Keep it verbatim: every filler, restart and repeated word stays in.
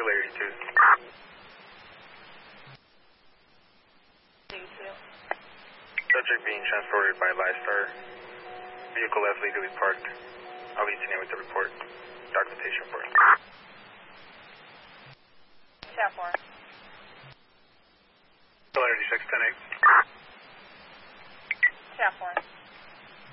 Killer eighty-two. Subject being transported by Lystar. Vehicle left legally parked. I'll be continuing with the report.